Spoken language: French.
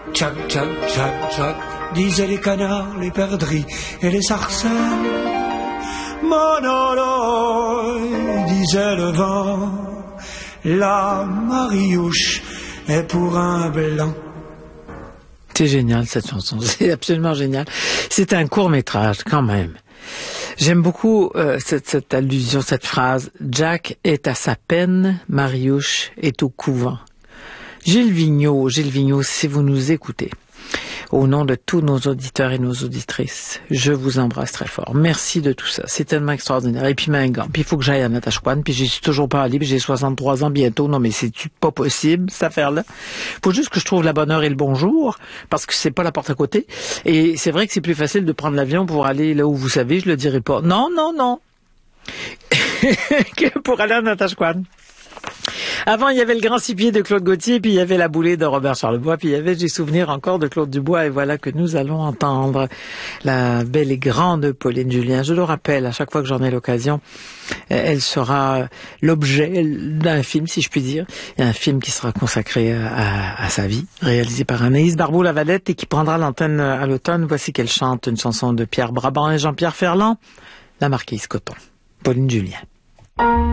Tchac, tchac, tchac, tchac, disaient les canards, les perdrix et les sarcelles. Monologue, disait le vent, la Mariouche est pour un blanc. C'est génial cette chanson, c'est absolument génial. C'est un court-métrage quand même. J'aime beaucoup cette allusion, cette phrase. Jack est à sa peine, Mariouche est au couvent. Gilles Vigneault, si vous nous écoutez, au nom de tous nos auditeurs et nos auditrices, je vous embrasse très fort. Merci de tout ça. C'est tellement extraordinaire. Et puis, Mingam. Puis, il faut que j'aille à Natashquan. Puis, j'y suis toujours pas allé. Puis, j'ai 63 ans bientôt. Non, mais c'est-tu pas possible, cette affaire-là? Faut juste que je trouve la bonne heure et le bonjour, parce que c'est pas la porte à côté. Et c'est vrai que c'est plus facile de prendre l'avion pour aller là où vous savez, je le dirai pas. Non. que pour aller à Natashquan. Avant, il y avait le Grand Six Pieds de Claude Gauthier, puis il y avait La Boulée de Robert Charlebois, puis il y avait J'ai souvenir encore de Claude Dubois, et voilà que nous allons entendre la belle et grande Pauline Julien. Je le rappelle, à chaque fois que j'en ai l'occasion, elle sera l'objet d'un film, si je puis dire, et un film qui sera consacré à sa vie, réalisé par Anaïs Barbeau-Lavalette et qui prendra l'antenne à l'automne. Voici qu'elle chante une chanson de Pierre Brabant et Jean-Pierre Ferland, La Marquise Coton. Pauline Julien.